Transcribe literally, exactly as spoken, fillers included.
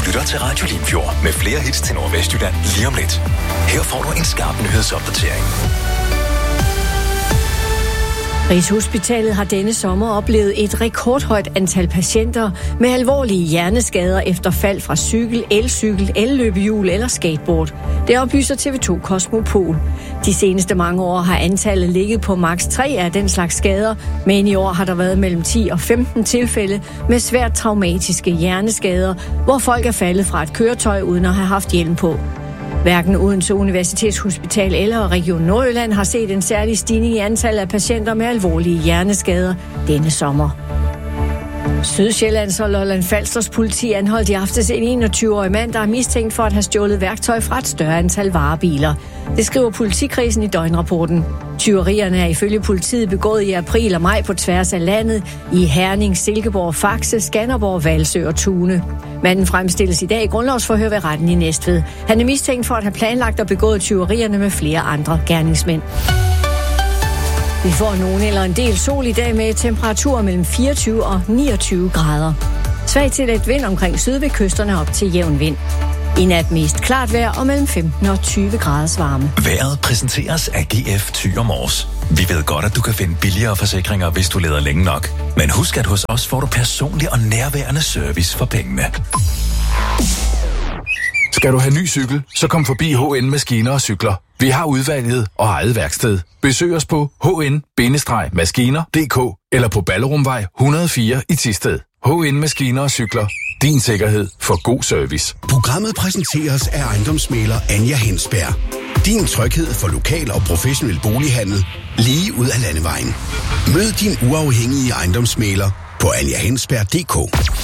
lytter til Radio Limfjord med flere hits til Nordvestjylland lige om lidt. Her får du en skarp nyhedsopdatering. Rigshospitalet har denne sommer oplevet et rekordhøjt antal patienter med alvorlige hjerneskader efter fald fra cykel, elcykel, elløbehjul eller skateboard. Det oplyser T V to Kosmopol. De seneste mange år har antallet ligget på maks tre af den slags skader, men i år har der været mellem ti og femten tilfælde med svært traumatiske hjerneskader, hvor folk er faldet fra et køretøj uden at have haft hjelm på. Hverken Odense Universitetshospital eller Region Nordjylland har set en særlig stigning i antallet af patienter med alvorlige hjerneskader denne sommer. Sydsjællands og Lolland Falsters politi anholdt i aftes en enogtyve-årig mand, der er mistænkt for at have stjålet værktøj fra et større antal varebiler. Det skriver politikredsen i døgnrapporten. Tyverierne er ifølge politiet begået i april og maj på tværs af landet i Herning, Silkeborg, Faxe, Skanderborg, Hvalsø og Tune. Manden fremstilles i dag i grundlovsforhør ved retten i Næstved. Han er mistænkt for at have planlagt og begået tyverierne med flere andre gerningsmænd. Vi får nogen eller en del sol i dag med temperaturer mellem fireogtyve og niogtyve grader. Svag til let vind omkring syd ved kysterne op til jævn vind. I nat mest klart vejr og mellem femten og tyve graders varme. Vejret præsenteres af G F Thy og Mors. Vi ved godt, at du kan finde billigere forsikringer, hvis du leder længe nok. Men husk, at hos os får du personlig og nærværende service for pengene. Skal du have ny cykel, så kom forbi H N Maskiner og Cykler. Vi har udvalget og eget værksted. Besøg os på h n maskiner punktum d k eller på Ballerumvej et hundrede og fire i Thisted. H N Maskiner og Cykler. Din sikkerhed for god service. Programmet præsenteres af ejendomsmægler Anja Hensberg. Din tryghed for lokal og professionel bolighandel lige ud af landevejen. Mød din uafhængige ejendomsmægler på anja hensberg punktum d k.